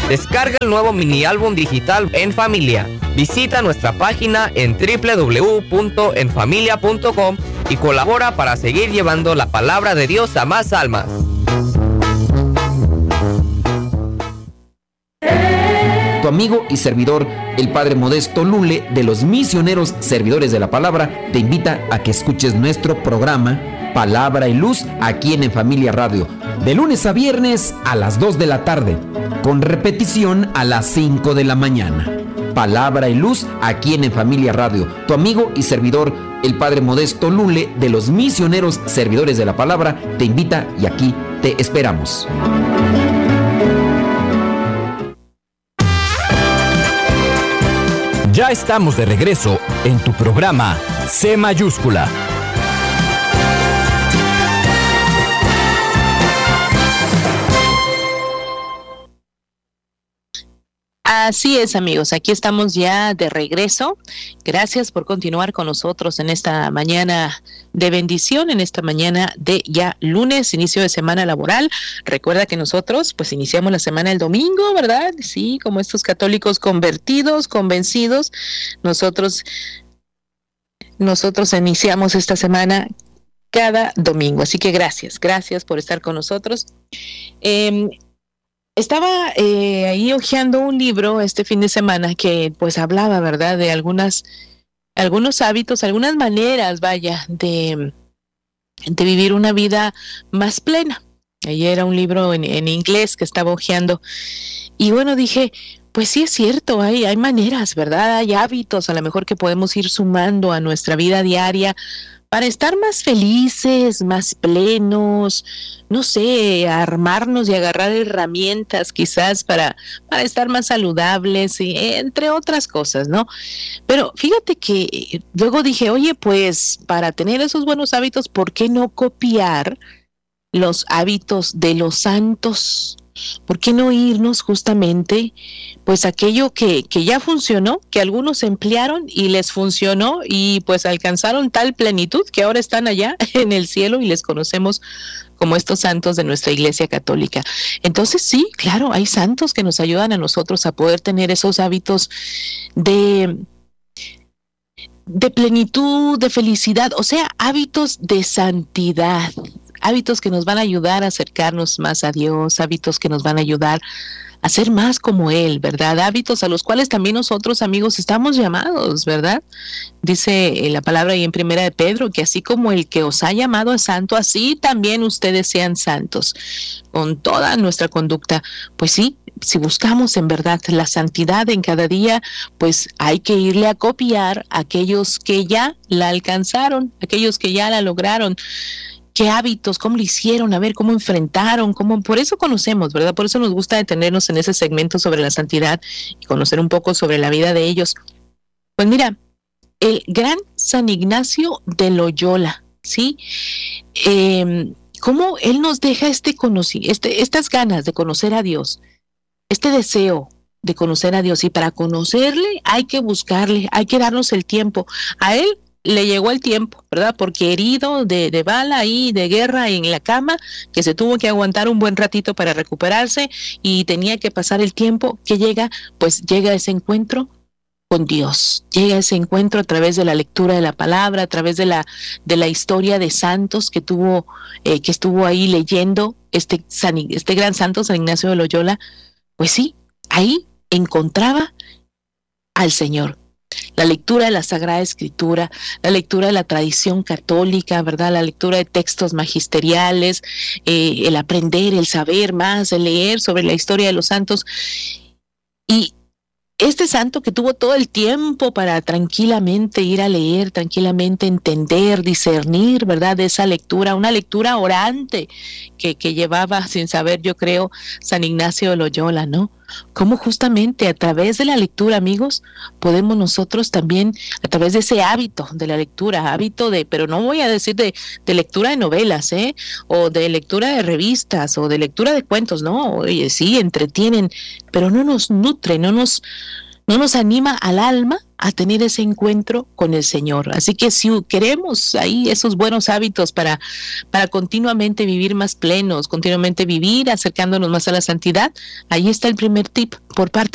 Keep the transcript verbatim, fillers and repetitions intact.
Descarga el nuevo mini álbum digital En Familia. Visita nuestra página en doble u doble u doble u punto en familia punto com y colabora para seguir llevando la palabra de Dios a más almas. Tu amigo y servidor, el Padre Modesto Lule, de los Misioneros Servidores de la Palabra, te invita a que escuches nuestro programa Palabra y Luz aquí en En Familia Radio, de lunes a viernes a las dos de la tarde, con repetición a las cinco de la mañana. Palabra y Luz aquí en En Familia Radio. Tu amigo y servidor, el Padre Modesto Lule, de los Misioneros Servidores de la Palabra, te invita y aquí te esperamos. Ya estamos de regreso en tu programa C Mayúscula. Así es, amigos, aquí estamos ya de regreso. Gracias por continuar con nosotros en esta mañana de bendición, en esta mañana de ya lunes, inicio de semana laboral. Recuerda que nosotros pues iniciamos la semana el domingo, ¿verdad? Sí, como estos católicos convertidos, convencidos, nosotros, nosotros iniciamos esta semana cada domingo. Así que gracias, gracias por estar con nosotros. Eh, Estaba eh, ahí hojeando un libro este fin de semana que pues hablaba, ¿verdad?, de algunas, algunos hábitos, algunas maneras, vaya, de, de vivir una vida más plena. Ahí era un libro en, en inglés que estaba hojeando. Y bueno, dije, pues sí es cierto, hay, hay maneras, ¿verdad? Hay hábitos a lo mejor que podemos ir sumando a nuestra vida diaria para estar más felices, más plenos, no sé, armarnos y agarrar herramientas quizás para, para estar más saludables, y entre otras cosas, ¿no? Pero fíjate que luego dije, oye, pues para tener esos buenos hábitos, ¿por qué no copiar los hábitos de los santos? ¿Por qué no irnos justamente pues aquello que, que ya funcionó, que algunos emplearon y les funcionó y pues alcanzaron tal plenitud que ahora están allá en el cielo y les conocemos como estos santos de nuestra Iglesia Católica? Entonces sí, claro, hay santos que nos ayudan a nosotros a poder tener esos hábitos de, de plenitud, de felicidad, o sea, hábitos de santidad. Hábitos que nos van a ayudar a acercarnos más a Dios, hábitos que nos van a ayudar a ser más como Él, ¿verdad? Hábitos a los cuales también nosotros, amigos, estamos llamados, ¿verdad? Dice la palabra ahí en Primera de Pedro, que así como el que os ha llamado es santo, así también ustedes sean santos, con toda nuestra conducta. Pues sí, si buscamos en verdad la santidad en cada día, pues hay que irle a copiar a aquellos que ya la alcanzaron, aquellos que ya la lograron. ¿Qué hábitos? ¿Cómo lo hicieron? A ver, ¿cómo enfrentaron? ¿Cómo? Por eso conocemos, ¿verdad? Por eso nos gusta detenernos en ese segmento sobre la santidad y conocer un poco sobre la vida de ellos. Pues mira, el gran San Ignacio de Loyola, ¿sí? Eh, ¿Cómo él nos deja este conoci- este, estas ganas de conocer a Dios, este deseo de conocer a Dios? Y para conocerle hay que buscarle, hay que darnos el tiempo. A él le llegó el tiempo, ¿verdad? Porque herido de, de bala ahí, de guerra en la cama, que se tuvo que aguantar un buen ratito para recuperarse y tenía que pasar el tiempo que llega, pues llega ese encuentro con Dios, llega ese encuentro a través de la lectura de la palabra, a través de la, de la historia de santos que tuvo, eh, que estuvo ahí leyendo este, San, este gran santo, San Ignacio de Loyola. Pues sí, ahí encontraba al Señor. La lectura de la Sagrada Escritura, la lectura de la tradición católica, ¿verdad? La lectura de textos magisteriales, eh, el aprender, el saber más, el leer sobre la historia de los santos. Y este santo que tuvo todo el tiempo para tranquilamente ir a leer, tranquilamente entender, discernir, ¿verdad? De esa lectura, una lectura orante que, que llevaba sin saber, yo creo, San Ignacio de Loyola, ¿no? Cómo justamente a través de la lectura, amigos, podemos nosotros también, a través de ese hábito de la lectura, hábito de, pero no voy a decir de, de lectura de novelas, ¿eh? O de lectura de revistas, o de lectura de cuentos, no, oye, sí, entretienen, pero no nos nutre, no nos, no nos anima al alma a tener ese encuentro con el Señor. Así que si queremos ahí esos buenos hábitos para, para continuamente vivir más plenos, continuamente vivir acercándonos más a la santidad, ahí está el primer tip por parte